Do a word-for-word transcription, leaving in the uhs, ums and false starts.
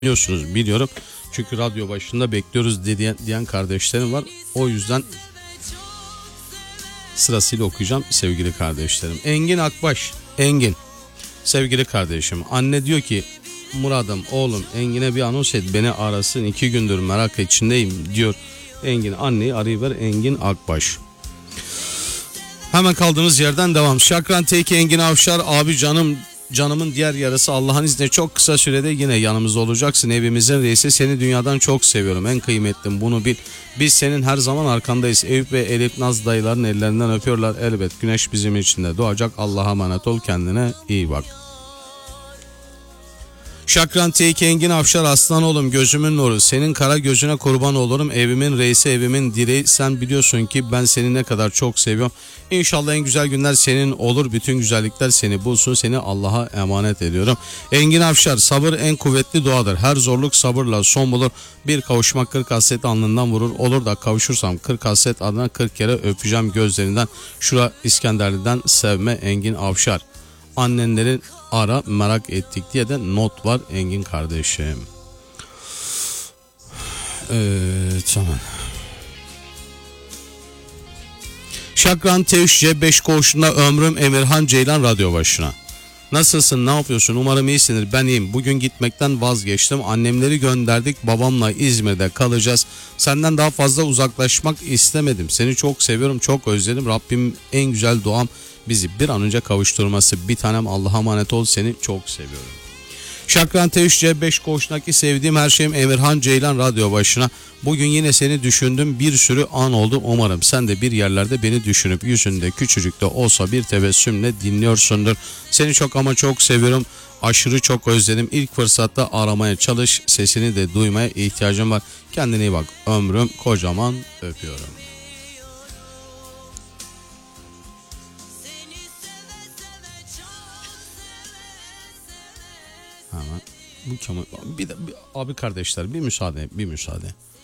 Biliyorsunuz, biliyorum. Çünkü radyo başında bekliyoruz diyen, diyen kardeşlerim var. O yüzden sırasıyla okuyacağım sevgili kardeşlerim. Engin Akbaş. Engin. Sevgili kardeşim. Anne diyor ki Murat'ım oğlum Engin'e bir anons et, beni arasın, iki gündür merak içindeyim diyor. Engin anneyi arayıver. Engin Akbaş. Hemen kaldığımız yerden devam. Şakran Teki Engin Avşar. Abi canım, canımın diğer yarısı, Allah'ın izniyle çok kısa sürede yine yanımızda olacaksın. Evimizin reisi, seni dünyadan çok seviyorum. En kıymetlim, bunu bil. Biz senin her zaman arkandayız. Eyüp ve Elif Naz dayıların ellerinden öpüyorlar. Elbet güneş bizim için de doğacak. Allah'a emanet ol, kendine iyi bak. Şakran Teyki Engin Avşar. Aslan oğlum, gözümün nuru, senin kara gözüne kurban olurum. Evimin reisi, evimin direği, sen biliyorsun ki ben seni ne kadar çok seviyorum. İnşallah en güzel günler senin olur, bütün güzellikler seni bulsun, seni Allah'a emanet ediyorum. Engin Avşar. Sabır en kuvvetli duadır, her zorluk sabırla son bulur. Bir kavuşmak kırk hasret alnından vurur, olur da kavuşursam kırk hasret adına kırk kere öpeceğim gözlerinden. Şura İskenderli'den sevme Engin Avşar. Annenlerin ara, merak ettik diye de not var Engin kardeşim. Evet, tamam. Şakran Tevş C beş koğuşunda ömrüm Emirhan Ceylan radyo başına. Nasılsın, ne yapıyorsun? Umarım iyisindir. Ben iyiyim. Bugün gitmekten vazgeçtim. Annemleri gönderdik. Babamla İzmir'de kalacağız. Senden daha fazla uzaklaşmak istemedim. Seni çok seviyorum, çok özledim. Rabbim en güzel duam bizi bir an önce kavuşturması. Bir tanem, Allah'a emanet ol, seni çok seviyorum. Şakran Tevş C beş koğuşundaki sevdiğim her şeyim Emirhan Ceylan radyo başına. Bugün yine seni düşündüm, bir sürü an oldu. Umarım sen de bir yerlerde beni düşünüp yüzünde küçücük de olsa bir tebessümle dinliyorsundur. Seni çok ama çok seviyorum. Aşırı çok özledim. İlk fırsatta aramaya çalış. Sesini de duymaya ihtiyacım var. Kendine iyi bak. Ömrüm, kocaman öpüyorum. Hemen bu Kemal, bir de bir, abi kardeşler bir müsaade, bir müsaade.